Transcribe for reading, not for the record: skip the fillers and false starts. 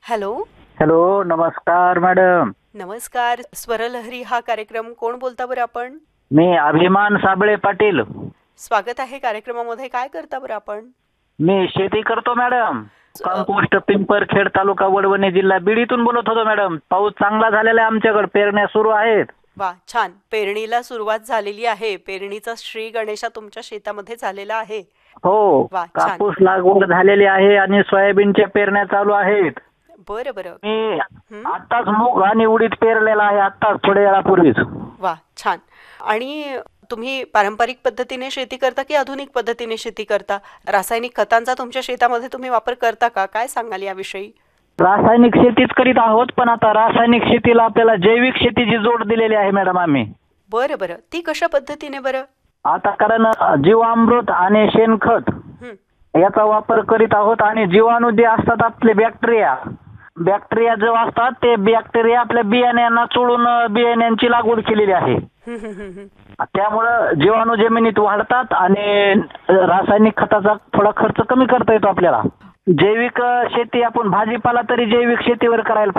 Hello. Hello, नमस्कार madam. नमस्कार. स्वरलहरी हा कार्यक्रम कोण बोलता बरं आपण? मी अभिमान साबळे पाटील. स्वागत आहे कार्यक्रमामध्ये. काय करता बरं आपण? मी शेती करतो मॅडम. अ, पोस्ट पिंपरखेड तालुका वडवणी जिल्हा बीडीतून बोलत होतो मॅडम. पाऊस चांगला झालेला आहे आमच्याकडे, पेरण्या सुरू आहेत. वा, छान. पेरणीला सुरुवात झालेली आहे. पेरणीचा श्री गणेशा तुमच्या शेतामध्ये झालेला आहे. हो, वा, छान. कापूस लागवड झालेली आहे आणि सोयाबीनच्या पेरण्या चालू आहेत. बरं बरं. मी हं? आत्ताच मूग आणि उडीद पेरलेला आहे, आत्ताच थोड्या वेळापूर्वीच. वा, छान. आणि तुम्ही पारंपरिक पद्धतीने शेती करता की आधुनिक पद्धतीने शेती करता? रासायनिक खतांचा तुमच्या शेतामध्ये तुम्ही वापर करता का? काय सांगाल याविषयी? रासायनिक शेतीच करीत आहोत, पण आता रासायनिक शेतीला आपल्याला जैविक शेतीची जोड दिलेली आहे मॅडम आम्ही. बरं बरं. ती कशा पद्धतीने बरं? आता कारण जीवामृत आणि शेणखत हं. याचा वापर करीत आहोत आणि जीवाणू जे असतात आपले बॅक्टेरिया जो असतात ते बॅक्टेरिया आपल्या बियाण्यांना चोळून बियाण्यांची लागवड केलेली आहे. हं, हं, हं, हं. त्यामुळं जीवाणू जमिनीत वाढतात आणि रासायनिक खताचा थोडा खर्च कमी करता येतो आपल्याला. जैविक शेती आपण भाजीपाला तरी जैविक शेतीवर करायला